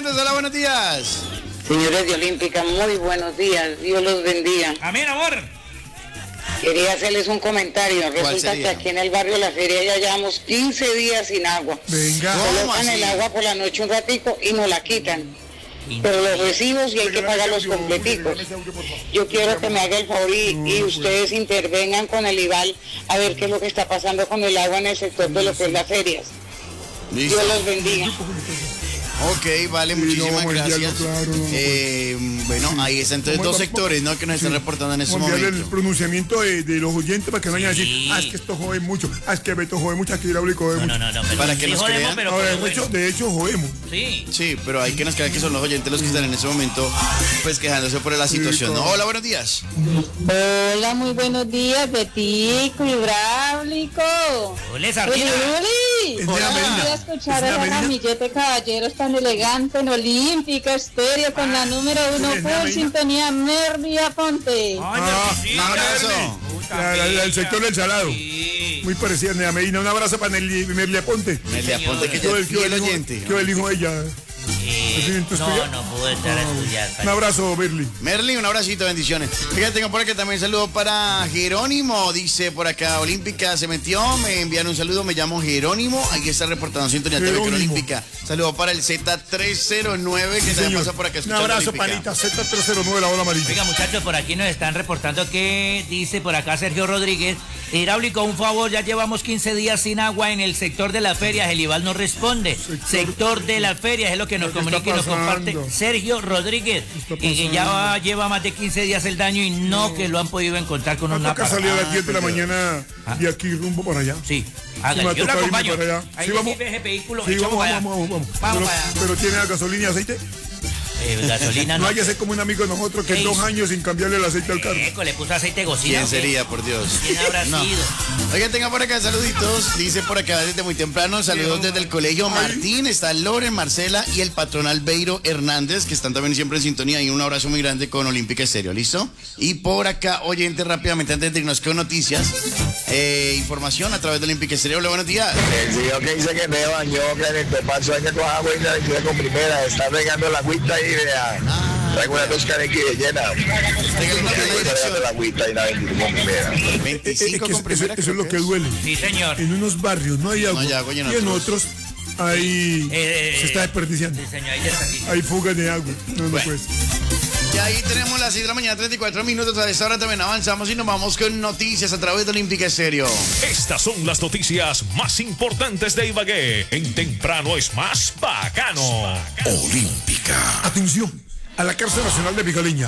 oyentes, hola, buenos días. Señores de Olímpica, muy buenos días. Dios los bendiga. Amén, amor. Quería hacerles un comentario. Resulta que aquí en el barrio La Feria ya llevamos 15 días sin agua. Venga. Colocan el agua por la noche un ratico y nos la quitan. Pero los recibos y hay que pagarlos completicos. Yo quiero que me haga el favor y ustedes intervengan con el IVAL a ver qué es lo que está pasando con el agua en el sector de lo que es las ferias. Listo. Dios los bendiga. Ok, vale, muchísimas gracias. Bueno, ahí están entonces dos sectores, ¿no? Que nos están reportando en este momento. El pronunciamiento de los oyentes para que no vayan a decir, es que esto jode mucho, es que Beto jode mucho, es que Hidráulico jode mucho. No, para que nos crean. Pero de hecho, jodemos. Sí, pero hay que nos crean que son los oyentes los que están en ese momento, pues quejándose por la situación. Claro. Hola, buenos días. Hola, muy buenos días, Betico, Hidráulico. Hola, Sardina. Voy a escuchar a Ramillete Caballeros tan elegante en Olímpica Estéreo con la número 1 por sintonía Merly Aponte. Un abrazo. El sector del Salado. Muy parecida a Nea Medina. Un abrazo para Merly Aponte. Merly Aponte, que ya es fiel oyente. Yo elijo a ella. No puedo estar a estudiar. Un abrazo, Merly. Merly, un abracito, bendiciones. Fíjate, tengo por acá también saludo para Jerónimo. Dice por acá, Olímpica se metió, me enviaron un saludo, me llamo Jerónimo. Aquí está reportando sintonía TV con Olímpica. Saludo para el Z309 que se pasa por acá. Un abrazo, panita, Z309, la bola amarilla. Oiga, muchachos, por aquí nos están reportando que dice por acá Sergio Rodríguez, Hidráulico, un favor, ya llevamos 15 días sin agua en el sector de las ferias. El IVAL no responde. Sector de las ferias es lo que nos comunica y nos comparte Sergio Rodríguez, y que ya lleva más de 15 días el daño y no que lo han podido encontrar con una toca salir a las 10 de la mañana y aquí rumbo para allá. Sí, hágale, yo lo acompaño. Ahí sí, vamos. ese vehículo, Sí, vamos. Pero tiene gasolina y aceite. Gasolina no hay que ser como un amigo de nosotros que en 2 años sin cambiarle el aceite al carro. Le puso aceite gocina. ¿Quién sería, por Dios? ¿Quién habrá sido? Oigan, tenga por acá saluditos. Dice por acá desde muy temprano, saludos desde el colegio Martín. Está Loren, Marcela y el patrón Albeiro Hernández, que están también siempre en sintonía. Y un abrazo muy grande con Olímpica Estéreo, ¿listo? Y por acá, oyente, rápidamente, antes de irnos con noticias, información a través de Olímpica Estéreo. Hola, buenos días. El señor que dice que me bañó, que en el pepazo hay que coger agua y con primera, está regando la agüita y vea. Traigo una 2 canequillas llenas. La agüita y la 25 con primera. Eso es lo que duele. Sí, señor. En unos barrios no hay agua, y en otros ahí se está desperdiciando. Sí, señor, hay fugas de agua. No puede ser. Y ahí tenemos las 6 de la mañana, 34 minutos. A esta hora también avanzamos y nos vamos con noticias a través de Olímpica Estéreo. Estas son las noticias más importantes de Ibagué. En Temprano es más bacano. Olímpica. Atención a la cárcel nacional de Vigaleña.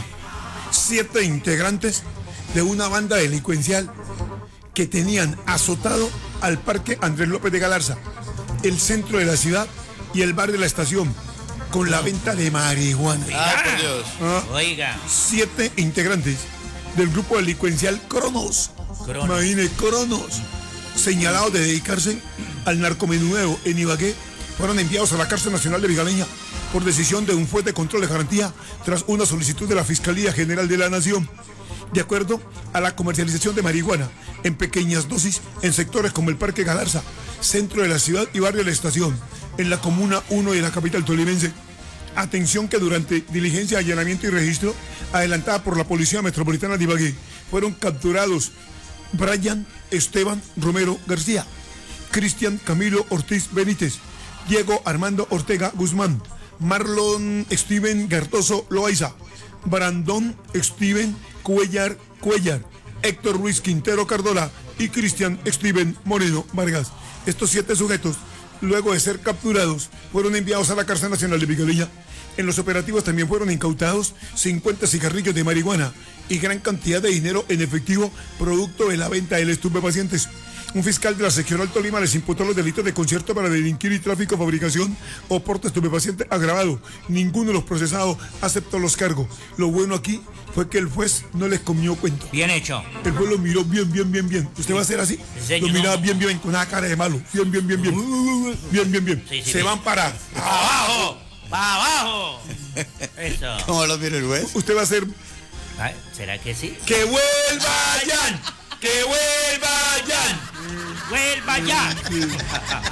7 integrantes de una banda delincuencial que tenían azotado al parque Andrés López de Galarza, el centro de la ciudad y el barrio de la estación, con la venta de marihuana. Por Dios. Oiga. 7 integrantes del grupo delincuencial Cronos. Imagine, Cronos, señalados de dedicarse al narcomenudeo en Ibagué, fueron enviados a la cárcel nacional de Vigaleña por decisión de un juez de control de garantía tras una solicitud de la Fiscalía General de la Nación. De acuerdo a la comercialización de marihuana en pequeñas dosis en sectores como el Parque Galarza, centro de la ciudad y barrio de la estación, en la Comuna 1 de la capital tolimense. Atención que durante diligencia, allanamiento y registro adelantada por la Policía Metropolitana de Ibagué, fueron capturados Brian Esteban Romero García, Cristian Camilo Ortiz Benítez, Diego Armando Ortega Guzmán, Marlon Steven Gartoso Loaiza, Brandon Steven Cuellar, Héctor Ruiz Quintero Cardola y Cristian Steven Moreno Vargas. Estos 7 sujetos, luego de ser capturados, fueron enviados a la cárcel nacional de Vigaleña. En los operativos también fueron incautados 50 cigarrillos de marihuana y gran cantidad de dinero en efectivo, producto de la venta de estupefacientes. Un fiscal de la seccional Tolima les imputó los delitos de concierto para delinquir y tráfico, fabricación o porte estupefaciente agravado. Ninguno de los procesados aceptó los cargos. Lo bueno aquí fue que el juez no les comió cuento. Bien hecho. El juez lo miró bien. ¿Usted va a hacer así? Lo miraba bien, con una cara de malo. Bien. Sí, Se van para abajo. ¡Para abajo! Eso. ¿Cómo lo mira el juez? Usted va a hacer... Ay, ¿será que sí? ¡Que vuelvan! ¡Que vuelvan! ¡Vuelva ya!